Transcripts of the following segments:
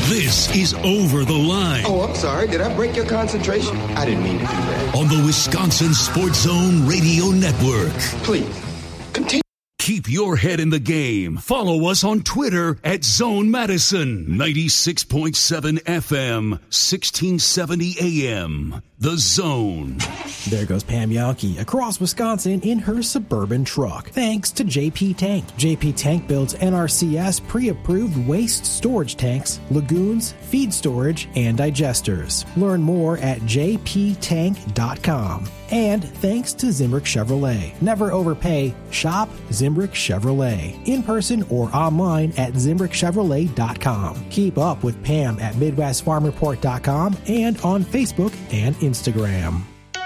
This is Over the Line. Oh, I'm sorry. Did I break your concentration? I didn't mean to do that. On the Wisconsin Sports Zone Radio Network. Please, continue. Keep your head in the game. Follow us on Twitter at Zone Madison. 96.7 FM, 1670 AM. The Zone. There goes Pam Yonke across Wisconsin in her Suburban truck. Thanks to JP Tank. JP Tank builds NRCS pre-approved waste storage tanks, lagoons, feed storage, and digesters. Learn more at jptank.com. And thanks to Zimrick Chevrolet. Never overpay. Shop Zimrick Chevrolet. In person or online at zimrickchevrolet.com. Keep up with Pam at MidwestFarmReport.com and on Facebook and Instagram.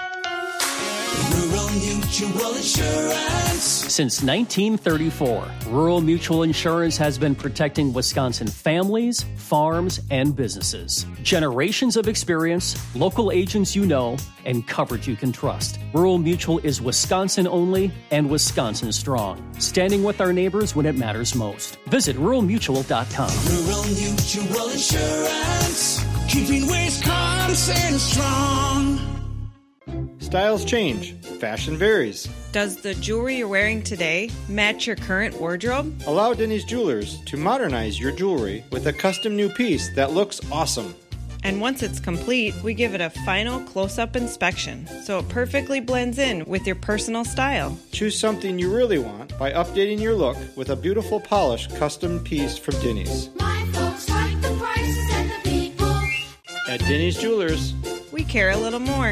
Rural Mutual Insurance. Since 1934, Rural Mutual Insurance has been protecting Wisconsin families, farms, and businesses. Generations of experience, local agents you know, and coverage you can trust. Rural Mutual is Wisconsin only and Wisconsin strong, standing with our neighbors when it matters most. Visit ruralmutual.com. Rural Mutual Insurance, keeping Wisconsin strong. Styles change. Fashion varies. Does the jewelry you're wearing today match your current wardrobe? Allow Denny's Jewelers to modernize your jewelry with a custom new piece that looks awesome. And once it's complete, we give it a final close-up inspection, so it perfectly blends in with your personal style. Choose something you really want by updating your look with a beautiful polished custom piece from Denny's. My folks like the prices and the people. At Denny's Jewelers, we care a little more.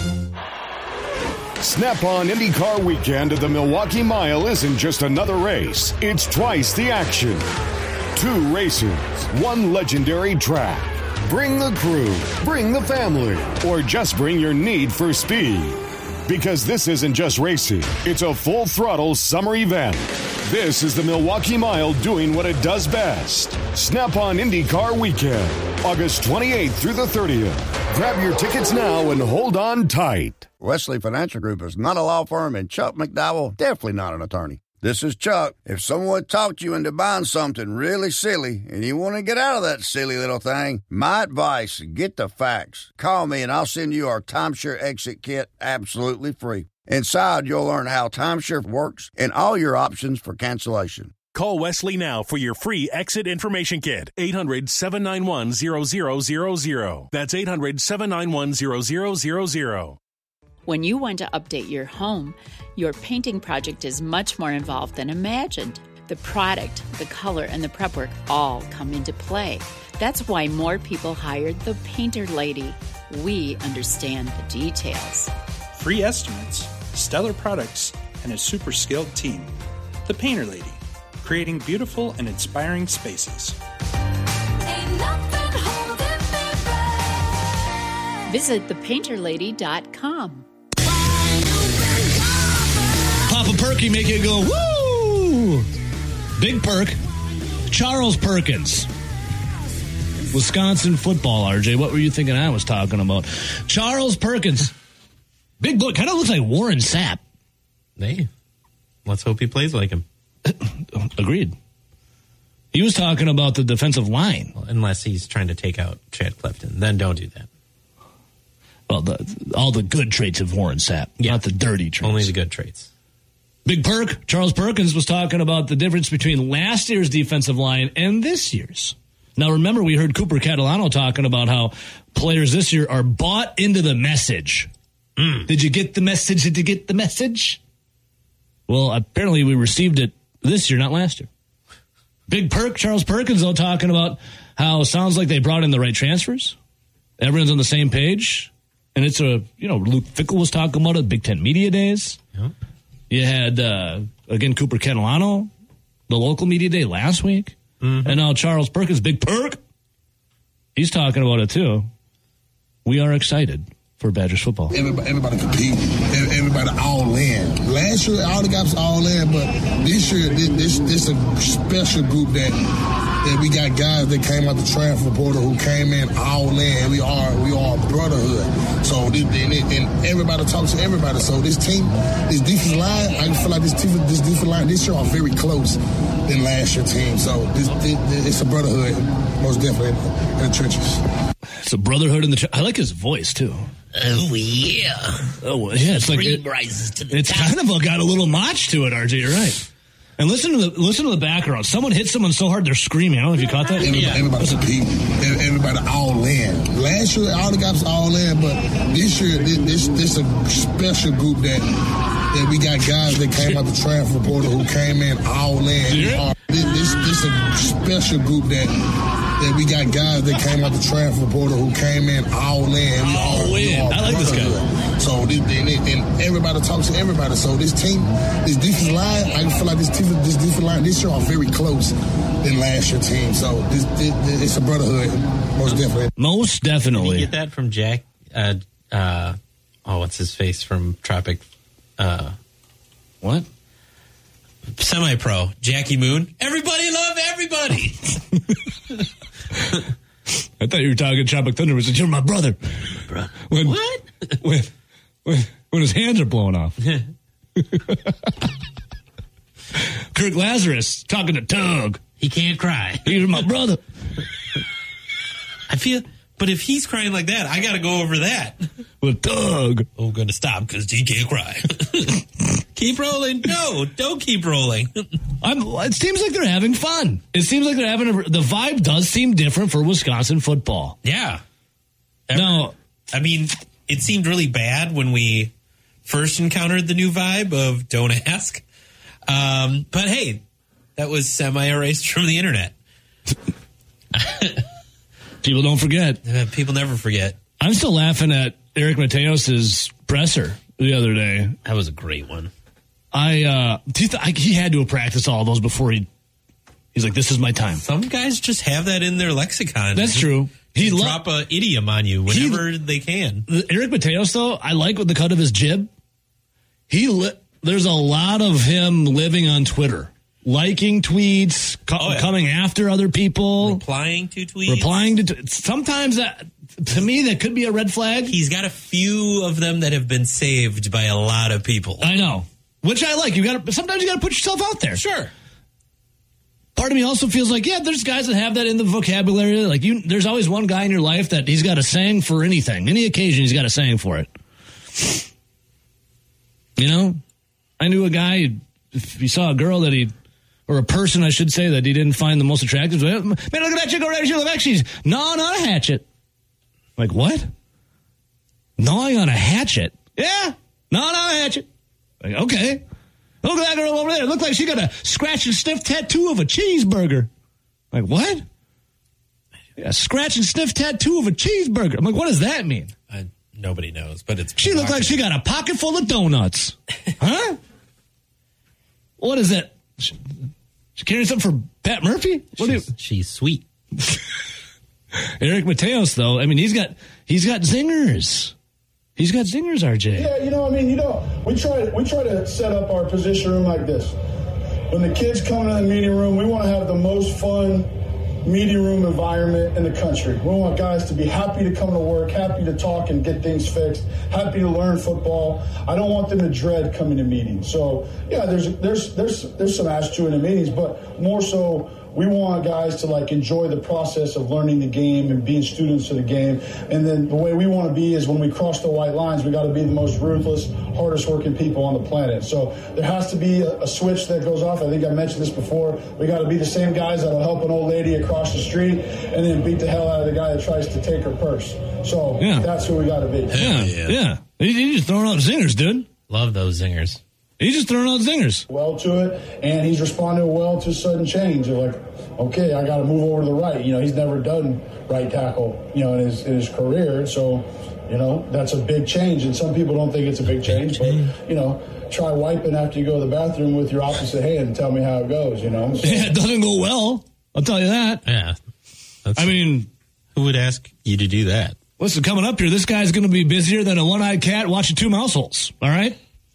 Snap-on IndyCar weekend at the Milwaukee Mile isn't just another race. It's twice the action. 2 races, 1 legendary track. Bring the crew, bring the family, or just bring your need for speed. Because this isn't just racing, it's a full-throttle summer event. This is the Milwaukee Mile doing what it does best. Snap-on IndyCar weekend, August 28th through the 30th. Grab your tickets now and hold on tight. Wesley Financial Group is not a law firm, and Chuck McDowell, definitely not an attorney. This is Chuck. If someone talked you into buying something really silly and you want to get out of that silly little thing, my advice, get the facts. Call me and I'll send you our timeshare exit kit absolutely free. Inside, you'll learn how timeshare works and all your options for cancellation. Call Wesley now for your free exit information kit. 800-791-0000. That's 800-791-0000. When you want to update your home, your painting project is much more involved than imagined. The product, the color, and the prep work all come into play. That's why more people hired the Painter Lady. We understand the details. Free estimates, stellar products, and a super skilled team. The Painter Lady, creating beautiful and inspiring spaces. Visit thepainterlady.com. Pop a perky, make it go, woo! Big perk. Charles Perkins. Wisconsin football, RJ. What were you thinking I was talking about? Charles Perkins. Big boy. Kind of looks like Warren Sapp. Hey, let's hope he plays like him. Agreed. He was talking about the defensive line. Well, unless he's trying to take out Chad Clifton. Then don't do that. Well, all the good traits of Warren Sapp, not the dirty traits. Only the good traits. Big perk. Charles Perkins was talking about the difference between last year's defensive line and this year's. Now, remember, we heard Cooper Catalano talking about how players this year are bought into the message. Did you get the message? Did you get the message? Well, apparently we received it this year, not last year. Big perk. Charles Perkins, though, talking about how it sounds like they brought in the right transfers. Everyone's on the same page. And it's Luke Fickell was talking about it, Big Ten Media Days. Yep. You had, again, Cooper Catalano, the local media day last week. Mm-hmm. And now Charles Perkins, Big Perk, he's talking about it too. We are excited for Badgers football. Everybody compete. Everybody all in. Last year, all the guys all in, but this year, this a special group that we got guys that came out the transfer portal who came in all in. We are a brotherhood. So and everybody talks to everybody. So this team, this defensive line, I feel like this defensive line this year are very close. than last year's team. So it's a brotherhood, most definitely, in the trenches. It's a brotherhood in the I like his voice, too. Oh, yeah. Oh, yeah. It's like rises to the it's top. kind of got a little motch to it, RJ. You're right. And listen to the background. Someone hit someone so hard they're screaming. I don't know if you caught that. Everybody's competing. Everybody all in. Last year, all the guys all in, but this year, this a special group that we got guys that came out the transfer portal who came in all in. This a special group that we got guys that came out the transfer portal who came in all in. All in. I like this guy. So and everybody talks to everybody. So this team, this defensive line, I feel like this defensive line this year are very close than last year's team. So it's a brotherhood, most definitely. Most definitely. Did you get that from Jack? What's his face from Tropic? What? Semi-pro, Jackie Moon. Everybody love everybody. I thought you were talking Tropic Thunder. I said, you're my brother. What? When his hands are blowing off. Kirk Lazarus talking to Tug. He can't cry. He's my brother. I feel, but if he's crying like that, I got to go over that. With Tug. Oh, we're going to stop because he can't cry. Keep rolling. No, don't keep rolling. It seems like they're having fun. It seems like they're having the vibe does seem different for Wisconsin football. Yeah. No, I mean, it seemed really bad when we first encountered the new vibe of don't ask. But hey, that was semi-erased from the internet. People don't forget. People never forget. I'm still laughing at Eric Mateos' presser the other day. That was a great one. He had to have practiced all those before he's like, this is my time. Some guys just have that in their lexicon. That's true. He drop an idiom on you whenever they can. Eric Mateos, though, I like the cut of his jib. There's a lot of him living on Twitter, liking tweets, coming after other people, replying to tweets. Sometimes to me that could be a red flag. He's got a few of them that have been saved by a lot of people. I know, which I like. Sometimes you got to put yourself out there. Sure. Part of me also feels like, there's guys that have that in the vocabulary. Like there's always one guy in your life that he's got a saying for anything, any occasion. He's got a saying for it. You know, I knew a guy. If he saw a girl or a person, I should say, that he didn't find the most attractive. Man, look at that chick over there. She looks like she's gnawing on a hatchet. Like what? Gnawing on a hatchet? Yeah, gnawing on a hatchet. Like, okay. Look at that girl over there. It looked like she got a scratch and sniff tattoo of a cheeseburger. Like, what? A scratch and sniff tattoo of a cheeseburger. I'm like, what does that mean? Nobody knows, but it's... She looked like she got a pocket full of donuts. Huh? What is that? She carrying something for Pat Murphy? She's sweet. Eric Mateos, though, I mean, he's got zingers. He's got zingers, RJ. Yeah, we try to set up our position room like this. When the kids come into the meeting room, we want to have the most fun meeting room environment in the country. We want guys to be happy to come to work, happy to talk and get things fixed, happy to learn football. I don't want them to dread coming to meetings. So, yeah, there's some ash to it in meetings, but more so, we want guys to enjoy the process of learning the game and being students of the game. And then the way we want to be is when we cross the white lines, we got to be the most ruthless, hardest working people on the planet. So there has to be a switch that goes off. I think I mentioned this before. We got to be the same guys that'll help an old lady across the street and then beat the hell out of the guy that tries to take her purse. So that's who we got to be. Yeah. He's just throwing out zingers, dude. Love those zingers. He's just throwing out zingers. Well to it, and he's responding well to sudden change. Of okay, I got to move over to the right. He's never done right tackle, in his career. So, that's a big change. And some people don't think it's a big change, but, try wiping after you go to the bathroom with your opposite hand and tell me how it goes, So, yeah, it doesn't go well. I'll tell you that. Yeah. Who would ask you to do that? Listen, coming up here, this guy's going to be busier than a one-eyed cat watching two mouse holes. All right?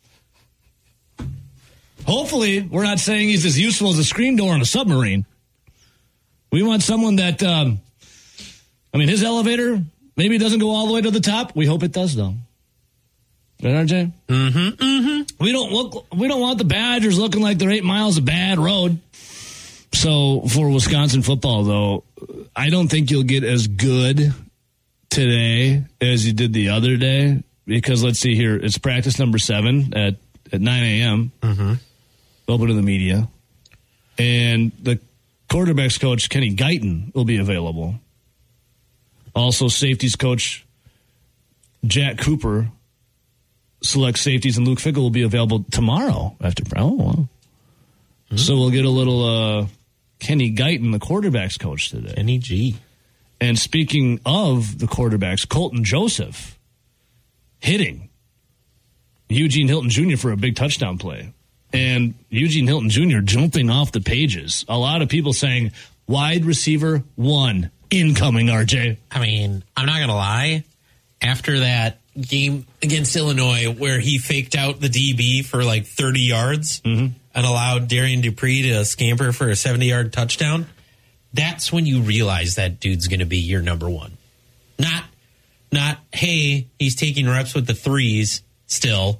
Hopefully, we're not saying he's as useful as a screen door on a submarine. We want someone that, his elevator maybe doesn't go all the way to the top. We hope it does, though. Right, RJ? Mm-hmm. We don't want the Badgers looking like they're 8 miles of bad road. So for Wisconsin football, though, I don't think you'll get as good today as you did the other day because let's see here. It's practice number 7 at 9 a.m. Mm-hmm. Open to the media. And the quarterbacks coach, Kenny Guyton, will be available. Also, safeties coach Jack Cooper, select safeties, and Luke Fickle will be available tomorrow after. Oh, wow. Mm-hmm. So we'll get a little Kenny Guyton, the quarterbacks coach today. Kenny G. And speaking of the quarterbacks, Colton Joseph hitting Eugene Hilton Jr. for a big touchdown play. And Eugene Hilton Jr. jumping off the pages. A lot of people saying, wide receiver 1 incoming, RJ. I mean, I'm not going to lie. After that game against Illinois where he faked out the DB for like 30 yards and allowed Darian Dupree to scamper for a 70-yard touchdown, that's when you realize that dude's going to be your number 1. Not, hey, he's taking reps with the 3s still.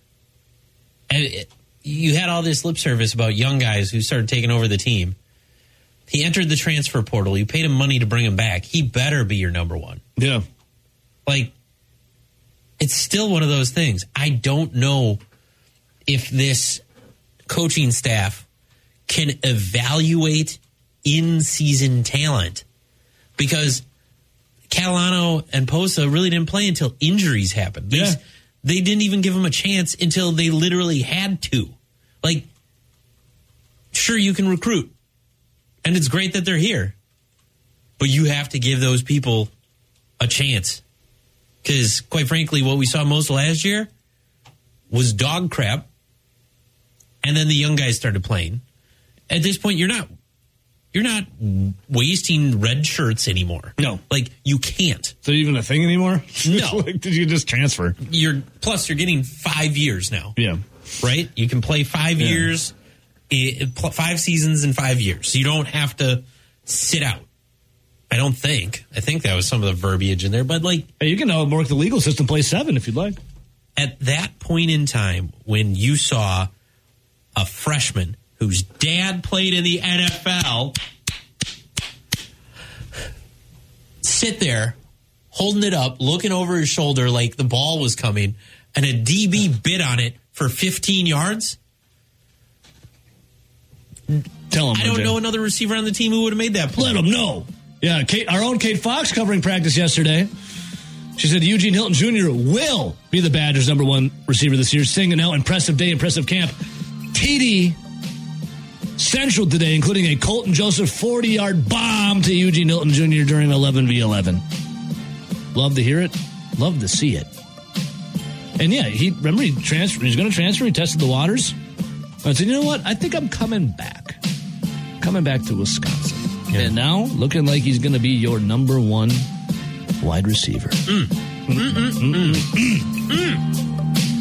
And you had all this lip service about young guys who started taking over the team. He entered the transfer portal. You paid him money to bring him back. He better be your number 1. Yeah. Like, it's still one of those things. I don't know if this coaching staff can evaluate in-season talent because Catalano and Posa really didn't play until injuries happened. They didn't even give him a chance until they literally had to. Like, sure, you can recruit, and it's great that they're here, but you have to give those people a chance. Because, quite frankly, what we saw most last year was dog crap, and then the young guys started playing. At this point, you're not wasting red shirts anymore. No. Like, you can't. Is that even a thing anymore? No. Like, did you just transfer? Plus, you're getting 5 years now. Yeah. Right? You can play 5 years, 5 seasons in 5 years. So you don't have to sit out. I don't think. I think that was some of the verbiage in there. But, like... Hey, you can work the legal system, play 7 if you'd like. At that point in time, when you saw a freshman whose dad played in the NFL sit there, holding it up, looking over his shoulder like the ball was coming, and a DB bid on it for 15 yards... Tell him. I don't know another receiver on the team who would have made that play. Let him know. Yeah, our own Kate Fox covering practice yesterday. She said Eugene Hilton Jr. will be the Badgers' number 1 receiver this year, singing out impressive day, impressive camp. TD Central today, including a Colton Joseph 40-yard bomb to Eugene Hilton Jr. during 11v11. Love to hear it. Love to see it. And yeah, he transferred. He's going to transfer. He tested the waters. I said, you know what? I think I'm coming back. Coming back to Wisconsin. Yeah. And now, looking like he's going to be your number 1 wide receiver.